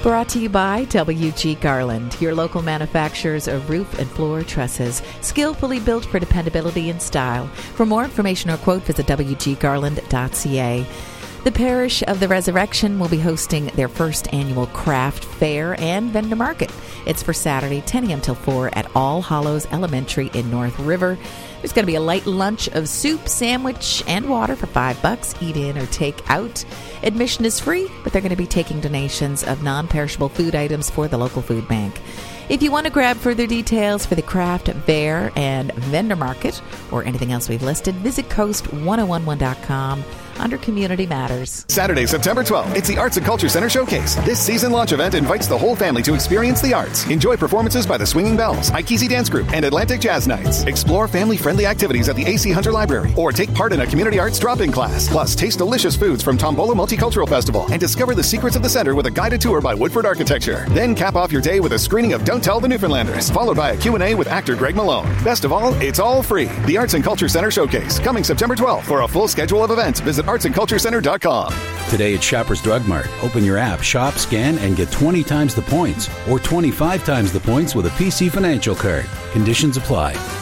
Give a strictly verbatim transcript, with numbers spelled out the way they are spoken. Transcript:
Brought to you by W G Garland, your local manufacturers of roof and floor trusses, skillfully built for dependability and style. For more information or quote, visit w g garland dot c a. The Parish of the Resurrection will be hosting their first annual craft fair and vendor market. It's for Saturday, ten a.m. till four at All Hallows Elementary in North River. There's going to be a light lunch of soup, sandwich, and water for five bucks. Eat in or take out. Admission is free, but they're going to be taking donations of non-perishable food items for the local food bank. If you want to grab further details for the craft fair and vendor market or anything else we've listed, visit coast one oh one one dot com under Community Matters. Saturday, September twelfth, it's the Arts and Culture Center Showcase. This season launch event invites the whole family to experience the arts. Enjoy performances by the Swinging Bells, Ikesi Dance Group, and Atlantic Jazz Nights. Explore family-friendly activities at the A C Hunter Library or take part in a community arts drop-in class. Plus, taste delicious foods from Tombola Multicultural Festival and discover the secrets of the center with a guided tour by Woodford Architecture. Then cap off your day with a screening of Don't Tell the Newfoundlanders, followed by a Q and A with actor Greg Malone. Best of all, it's all free. The Arts and Culture Center Showcase, coming September twelfth. For a full schedule of events, visit arts and culture center dot com. Today at Shoppers Drug Mart, open your app, shop, scan, and get twenty times the points or twenty-five times the points with a P C Financial Card. Conditions apply.